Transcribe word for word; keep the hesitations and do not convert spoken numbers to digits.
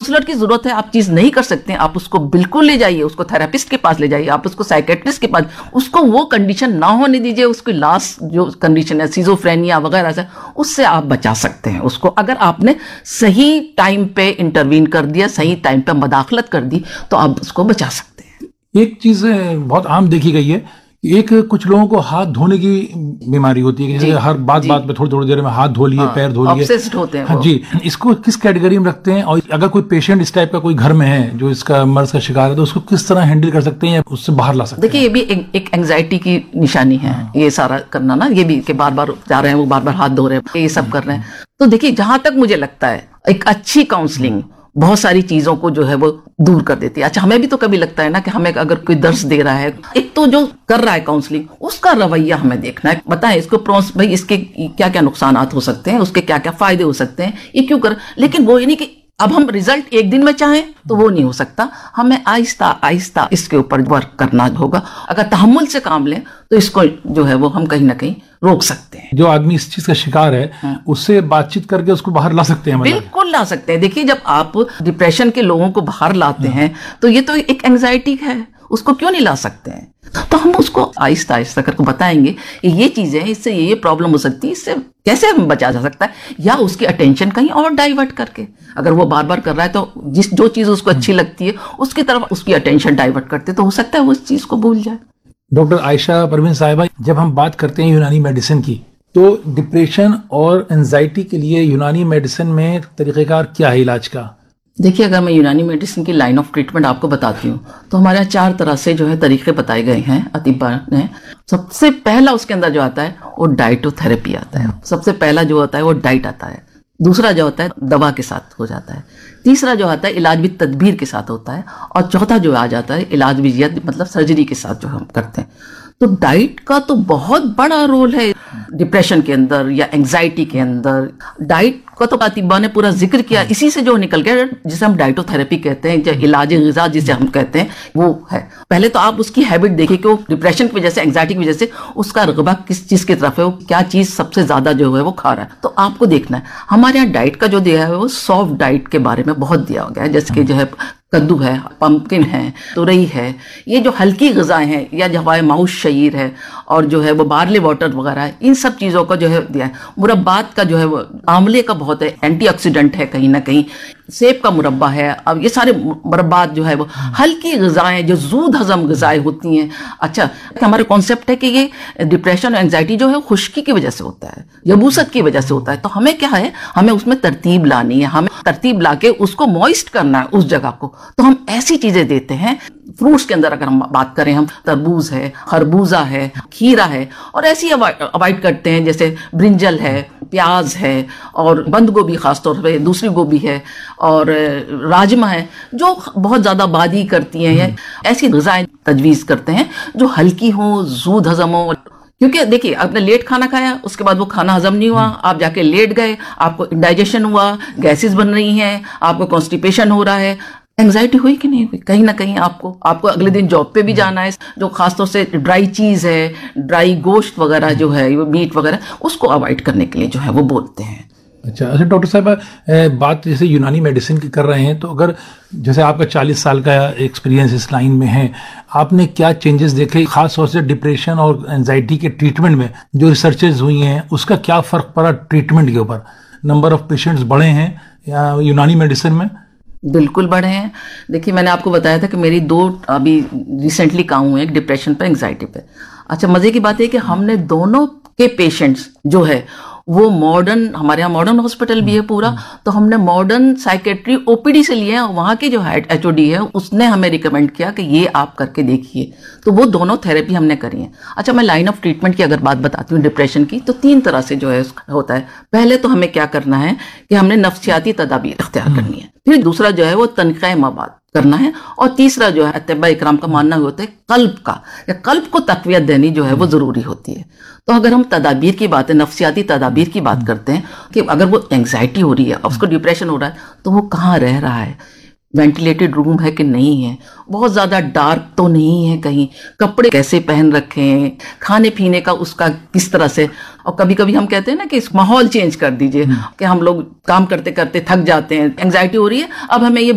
Counsellor की जरूरत है, आप चीज नहीं कर सकते हैं, आप उसको बिल्कुल ले जाइए, उसको थेरेपिस्ट के पास ले जाइए, आप उसको साइकेट्रिस्ट के पास, उसको वो कंडीशन ना होने दीजिए, उसकी लास्ट जो कंडीशन है सिजोफ्रेनिया वगैरह से, उससे आप बचा सकते हैं उसको। अगर आपने सही टाइम पे इंटरवीन कर दिया, सही टाइम पे मदाखलत कर दी, तो आप उसको बचा सकते हैं। एक चीज बहुत आम देखी गई है, एक कुछ लोगों को हाथ धोने की बीमारी होती है, जैसे हर बात बात में थोड़ी थोड़ी देर में हाथ धो लिए, हाँ, पैर धो लिए, ऑब्सेस्ड होते हैं। हाँ जी, इसको किस कैटेगरी में रखते हैं? और अगर कोई पेशेंट इस टाइप का कोई घर में है जो इसका मर्ज का शिकार है, तो उसको किस तरह हैंडल कर सकते हैं या उससे बाहर ला सकते हैं? देखिए, ये भी एक, एक एंग्जाइटी की निशानी है, हाँ। ये सारा करना ना, ये भी कि बार बार जा रहे हैं, वो बार बार हाथ धो रहे हैं, ये सब कर रहे हैं। तो देखिए, जहां तक मुझे लगता है एक अच्छी काउंसलिंग बहुत सारी चीजों को जो है वो दूर कर देती है। अच्छा, हमें भी तो कभी लगता है ना कि हमें अगर कोई दर्द दे रहा है, एक तो जो कर रहा है काउंसलिंग, उसका रवैया हमें देखना है, बताएं इसको प्रोस भाई इसके क्या क्या नुकसानात हो सकते हैं, उसके क्या क्या फायदे हो सकते हैं, ये क्यों कर। लेकिन वो ये नहीं कि अब हम रिजल्ट एक दिन में चाहें तो वो नहीं हो सकता, हमें आहिस्ता आहिस्ता इसके ऊपर वर्क करना होगा। अगर तहम्मुल से काम लें तो इसको जो है वो हम कहीं ना कहीं रोक सकते हैं। जो आदमी इस चीज का शिकार है उससे बातचीत करके उसको बाहर ला सकते हैं। बिल्कुल ला सकते हैं। देखिए, जब आप डिप्रेशन के लोगों को बाहर लाते हैं तो ये तो एक एंग्जाइटी है, उसको क्यों नहीं ला सकते हैं? तो हम उसको आहिस्ता आहिस्ता करके बताएंगे कि ये चीजें, इससे ये ये प्रॉब्लम हो सकती है, इससे कैसे हम बचा जा सकता है, या उसकी अटेंशन कहीं और डाइवर्ट करके, अगर वो बार बार कर रहा है तो जिस जो चीज उसको अच्छी लगती है उसकी तरफ उसकी अटेंशन डाइवर्ट करते तो हो सकता है वो उस चीज को भूल जाए। डॉक्टर आयशा परवीन साहिबा, जब हम बात करते हैं यूनानी मेडिसिन की, तो डिप्रेशन और एंजाइटी के लिए यूनानी मेडिसिन में तरीक़ेकार क्या है इलाज का? देखिए, अगर मैं यूनानी मेडिसिन की लाइन ऑफ ट्रीटमेंट आपको बताती हूँ तो हमारे यहाँ चार तरह से जो है तरीके बताए गए हैं अतिब्बा ने। सबसे पहला उसके अंदर जो आता है वो डाइटोथेरेपी आता है। सबसे पहला जो होता है वो डाइट आता है। दूसरा जो होता है दवा के साथ हो जाता है। तीसरा जो आता है इलाज भी तदबीर के साथ होता है। और चौथा जो आ जाता है इलाज भी मतलब सर्जरी के साथ जो हम करते हैं। तो डाइट का तो बहुत बड़ा रोल है डिप्रेशन के अंदर या एंजाइटी के अंदर। डाइट का तो अतिब्बा ने पूरा जिक्र किया, इसी से जो निकल गया जिसे हम डाइटोथेरेपी कहते हैं, जो इलाज ग़िज़ा जिसे हम कहते हैं वो है। पहले तो आप उसकी हैबिट देखिए कि वो डिप्रेशन की वजह से, एंजाइटी की वजह से उसका रग़बा किस चीज़ की तरफ है, वो क्या चीज़ सबसे ज़्यादा जो है वो खा रहा है। तो आपको देखना है, हमारे यहाँ डाइट का जो दिया है वो सॉफ्ट डाइट के बारे में बहुत दिया गया है, जैसे कि जो है कद्दू है, पम्पकिन है, तुरई है, ये जो हल्की ग़िज़ाएं हैं, या जो हमारे माउस शईर है और जो है वो बार्ले वाटर वगैरह है, इन सब चीज़ों का जो है दिया है। मुरब्बात का जो है वो आंवले का बहुत है, एंटीऑक्सीडेंट है कहीं ना कहीं, सेब का मुरब्बा है। अब ये सारे मुरब्बात जो है वो हल्की ग़िज़ाएं जो जूद हज़म ग़िज़ाएं होती हैं। अच्छा, हमारा कॉन्सेप्ट है कि ये डिप्रेशन और एंजाइटी जो है खुश्की की वजह से होता है, यबूसत की वजह से होता है। तो हमें क्या है, हमें उसमें तरतीब लानी है, हमें तरतीब ला के उसको मॉइस्ट करना है उस जगह को। तो हम ऐसी चीज़ें देते हैं। फ्रूट्स के अंदर अगर हम बात करें, हम तरबूज है, खरबूजा है, खीरा है, और ऐसी अवॉइड करते हैं जैसे ब्रिंजल है, प्याज है, और बंद गोभी खासतौर पे, दूसरी गोभी है, और राजमा है, जो बहुत ज़्यादा बादी करती हैं। ऐसी ग़िज़ाएं तजवीज़ करते हैं जो हल्की हो, जूद हज़म हो। क्योंकि देखिए, आपने लेट खाना खाया, उसके बाद वो खाना हजम नहीं हुआ, आप जाके लेट गए, आपको इंडाइजेशन हुआ, गैसेस बन रही हैं, आपको कॉन्स्टिपेशन हो रहा है। एंजाइटी हुई कि नहीं हुई? कहीं ना कहीं आपको आपको अगले दिन जॉब पे भी जाना है। जो खासतौर से ड्राई चीज़ है, ड्राई गोश्त वगैरह जो है, मीट वगैरह, उसको अवॉइड करने के लिए जो है वो बोलते हैं। अच्छा अच्छा डॉक्टर साहब, बात जैसे यूनानी मेडिसिन की कर रहे हैं, तो अगर जैसे आपका चालीस साल का एक्सपीरियंस इस लाइन में है, आपने क्या चेंजेस देखे खास तौर से डिप्रेशन और एंजाइटी के ट्रीटमेंट में? जो रिसर्चेज हुई हैं उसका क्या फ़र्क पड़ा ट्रीटमेंट के ऊपर? नंबर ऑफ पेशेंट्स बढ़े हैं या यूनानी मेडिसिन में? बिल्कुल बढ़े हैं। देखिए, मैंने आपको बताया था कि मेरी दो अभी रिसेंटली काम हुए हैं, डिप्रेशन पे, एंजाइटी पे। अच्छा, मज़े की बात है कि हमने दोनों के पेशेंट्स जो है वो मॉडर्न, हमारे यहाँ मॉडर्न हॉस्पिटल भी है पूरा, तो हमने मॉडर्न साइकेट्री ओपीडी से लिए हैं। वहाँ के जो हेड एचओडी है उसने हमें रिकमेंड किया कि ये आप करके देखिए, तो वो दोनों थेरेपी हमने करी है। अच्छा, मैं लाइन ऑफ ट्रीटमेंट की अगर बात बताती हूँ डिप्रेशन की, तो तीन तरह से जो है होता है। पहले तो हमें क्या करना है कि हमने नफ्सियाती तदाबीर इख्तियार करनी है। फिर दूसरा जो है वो तनक़ीह मवाद करना है, और तीसरा जो है अतिब्बा इकराम का मानना होता है कल्ब का, या कल्ब को तक़वियत देनी जो है वो ज़रूरी होती है। तो अगर हम तदाबीर की बात है, नफ्सियाती तदाबीर की बात करते हैं कि अगर वो एंग्जाइटी हो रही है, उसको डिप्रेशन हो रहा है, तो वो कहाँ रह रहा है, वेंटिलेटेड रूम है कि नहीं है, बहुत ज़्यादा डार्क तो नहीं है कहीं, कपड़े कैसे पहन रखे हैं, खाने पीने का उसका किस तरह से। और कभी कभी हम कहते हैं ना कि इस माहौल चेंज कर दीजिए, कि हम लोग काम करते करते थक जाते हैं, एंग्जाइटी हो रही है, अब हमें ये